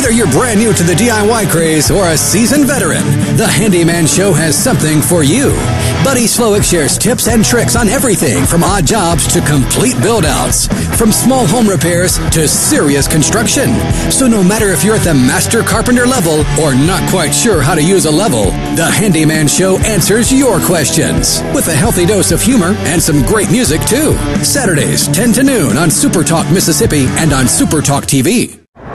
Whether you're brand new to the DIY craze or a seasoned veteran, the Handyman Show has something for you. Buddy Slowick shares tips and tricks on everything from odd jobs to complete build-outs, from small home repairs to serious construction. So no matter if you're at the master carpenter level or not quite sure how to use a level, the Handyman Show answers your questions with a healthy dose of humor and some great music too. Saturdays, 10 to noon on Super Talk Mississippi and on Super Talk TV.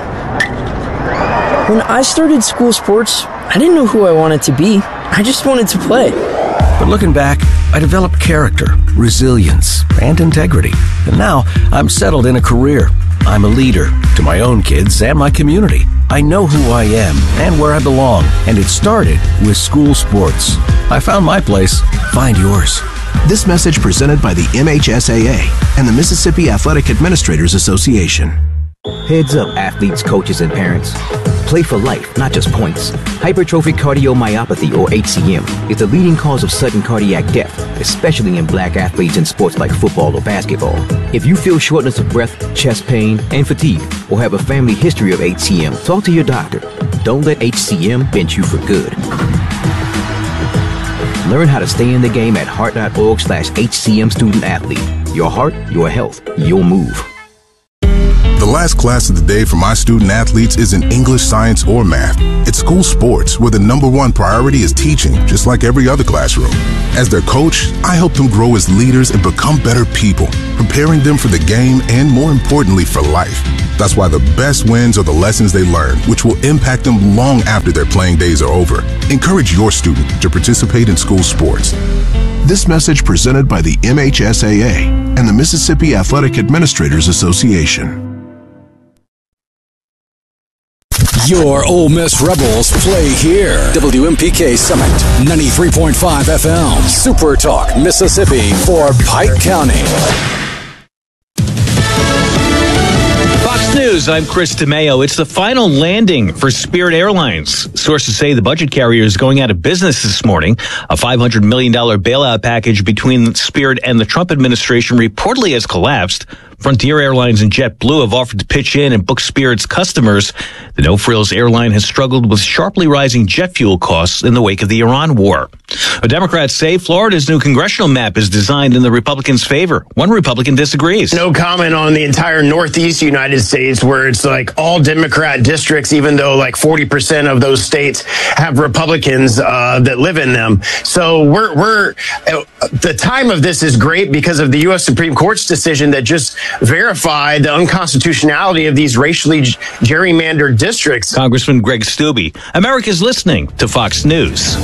When I started school sports, I didn't know who I wanted to be. I just wanted to play. But looking back, I developed character, resilience, and integrity. And now I'm settled in a career. I'm a leader to my own kids and my community. I know who I am and where I belong. And it started with school sports. I found my place. Find yours. This message presented by the MHSAA and the Mississippi Athletic Administrators Association. Heads up, athletes, coaches, and parents. Play for life, not just points. Hypertrophic cardiomyopathy, or HCM, is the leading cause of sudden cardiac death, especially in black athletes in sports like football or basketball. If you feel shortness of breath, chest pain, and fatigue, or have a family history of HCM, talk to your doctor. Don't let HCM bend you for good. Learn how to stay in the game at heart.org/HCM student athlete. Your heart, your health, your move. The last class of the day for my student athletes isn't English, science, or math. It's school sports, where the number one priority is teaching, just like every other classroom. As their coach, I help them grow as leaders and become better people, preparing them for the game and, more importantly, for life. That's why the best wins are the lessons they learn, which will impact them long after their playing days are over. Encourage your student to participate in school sports. This message presented by the MHSAA and the Mississippi Athletic Administrators Association. Your Ole Miss Rebels play here. WMPK Summit, 93.5 FM. Super Talk, Mississippi for Pike County. Fox News, I'm Chris DeMeo. It's the final landing for Spirit Airlines. Sources say the budget carrier is going out of business this morning. A $500 million bailout package between Spirit and the Trump administration reportedly has collapsed. Frontier Airlines and JetBlue have offered to pitch in and book Spirit's customers. The no-frills airline has struggled with sharply rising jet fuel costs in the wake of the Iran war. Democrats say Florida's new congressional map is designed in the Republicans' favor. One Republican disagrees. No comment on the entire Northeast United States, where it's like all Democrat districts, even though like 40% of those states have Republicans that live in them. So we're the time of this is great because of the U.S. Supreme Court's decision that just verified the unconstitutionality of these racially gerrymandered districts. Congressman Greg Steube. America's listening to Fox News.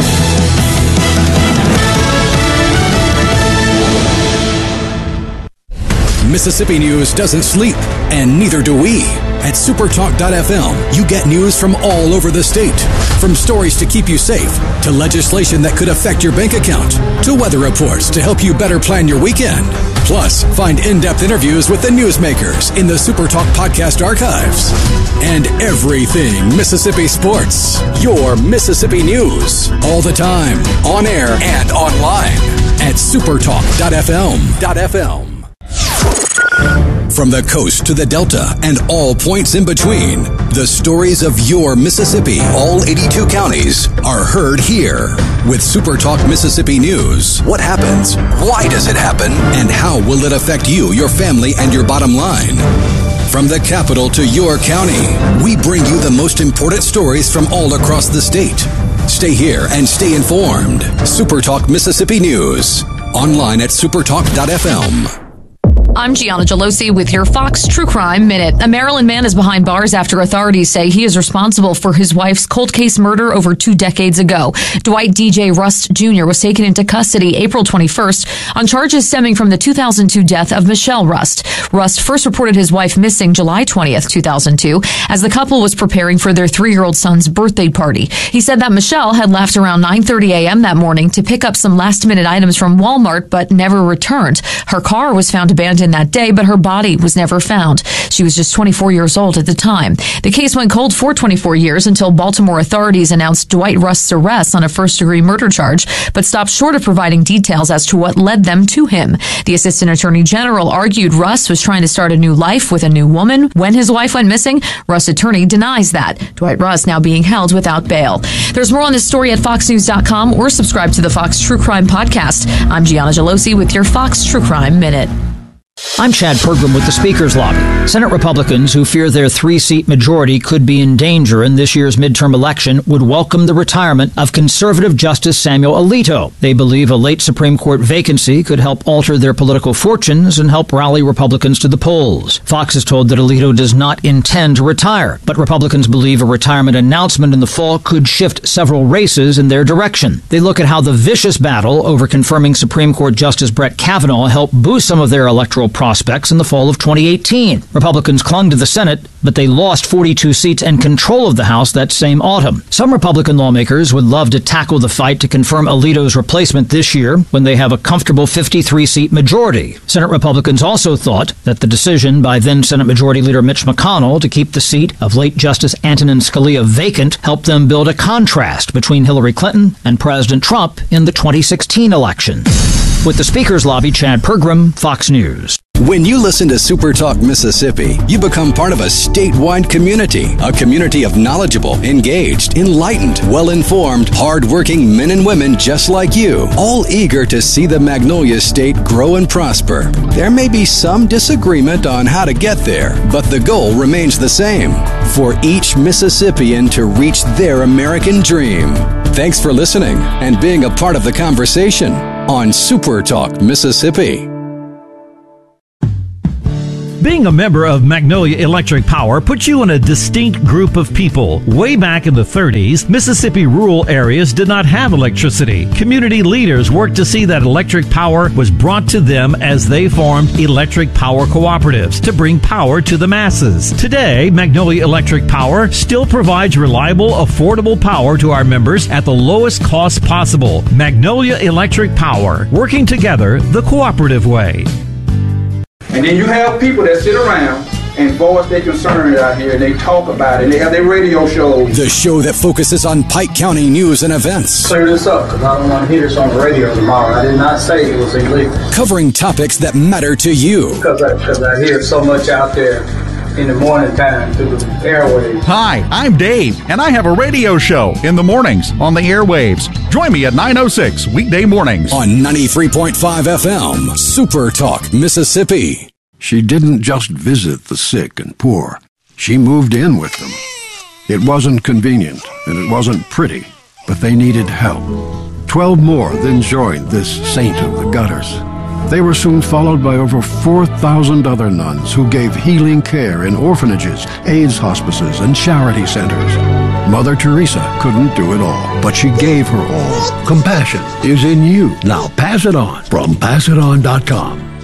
Mississippi News doesn't sleep, and neither do we. At supertalk.fm, you get news from all over the state. From stories to keep you safe, to legislation that could affect your bank account, to weather reports to help you better plan your weekend. Plus, find in-depth interviews with the newsmakers in the Supertalk podcast archives. And everything Mississippi sports. Your Mississippi news. All the time, on air and online. At supertalk.fm. From the coast to the Delta and all points in between, the stories of your Mississippi, all 82 counties, are heard here. With Super Talk Mississippi News, what happens? Why does it happen? And how will it affect you, your family, and your bottom line? From the capital to your county, we bring you the most important stories from all across the state. Stay here and stay informed. Super Talk Mississippi News. Online at supertalk.fm. I'm Gianna Gelosi with your Fox True Crime Minute. A Maryland man is behind bars after authorities say he is responsible for his wife's cold case murder over 2 decades ago. Dwight DJ Rust Jr. was taken into custody April 21st on charges stemming from the 2002 death of Michelle Rust. Rust first reported his wife missing July 20th, 2002, as the couple was preparing for their 3-year-old son's birthday party. He said that Michelle had left around 9:30 a.m. that morning to pick up some last-minute items from Walmart, but never returned. Her car was found abandoned taken that day, but her body was never found. She was just 24 years old at the time. The case went cold for 24 years until Baltimore authorities announced Dwight Rust's arrest on a first-degree murder charge, but stopped short of providing details as to what led them to him. The Assistant Attorney General argued Rust was trying to start a new life with a new woman when his wife went missing. Rust's attorney denies that. Dwight Rust now being held without bail. There's more on this story at foxnews.com or subscribe to the Fox True Crime Podcast. I'm Gianna Gelosi with your Fox True Crime Minute. I'm Chad Pergram with the Speaker's Lobby. Senate Republicans who fear their 3-seat majority could be in danger in this year's midterm election would welcome the retirement of conservative Justice Samuel Alito. They believe a late Supreme Court vacancy could help alter their political fortunes and help rally Republicans to the polls. Fox is told that Alito does not intend to retire, but Republicans believe a retirement announcement in the fall could shift several races in their direction. They look at how the vicious battle over confirming Supreme Court Justice Brett Kavanaugh helped boost some of their electoral prospects in the fall of 2018. Republicans clung to the Senate, but they lost 42 seats and control of the House that same autumn. Some Republican lawmakers would love to tackle the fight to confirm Alito's replacement this year when they have a comfortable 53-seat majority. Senate Republicans also thought that the decision by then Senate Majority Leader Mitch McConnell to keep the seat of late Justice Antonin Scalia vacant helped them build a contrast between Hillary Clinton and President Trump in the 2016 election. With the Speaker's Lobby, Chad Pergram, Fox News. When you listen to Super Talk Mississippi, you become part of a statewide community, a community of knowledgeable, engaged, enlightened, well-informed, hard-working men and women just like you, all eager to see the Magnolia State grow and prosper. There may be some disagreement on how to get there, but the goal remains the same, for each Mississippian to reach their American dream. Thanks for listening and being a part of the conversation on Super Talk Mississippi. Being a member of Magnolia Electric Power puts you in a distinct group of people. Way back in the 30s, Mississippi rural areas did not have electricity. Community leaders worked to see that electric power was brought to them as they formed electric power cooperatives to bring power to the masses. Today, Magnolia Electric Power still provides reliable, affordable power to our members at the lowest cost possible. Magnolia Electric Power, working together the cooperative way. And then you have people that sit around and voice their concerns out here, and they talk about it, and they have their radio shows. The show that focuses on Pike County news and events. Clear this up, because I don't want to hear this on the radio tomorrow. I did not say it was illegal. Covering topics that matter to you. Because I hear so much out there in the morning time through the airwaves. Hi, I'm Dave, and I have a radio show in the mornings on the airwaves. Join me at 9:06 weekday mornings on 93.5 FM, Super Talk, Mississippi. She didn't just visit the sick and poor. She moved in with them. It wasn't convenient, and it wasn't pretty, but they needed help. 12 more then joined this saint of the gutters. They were soon followed by over 4,000 other nuns who gave healing care in orphanages, AIDS hospices, and charity centers. Mother Teresa couldn't do it all, but she gave her all. Compassion is in you. Now pass it on from PassItOn.com.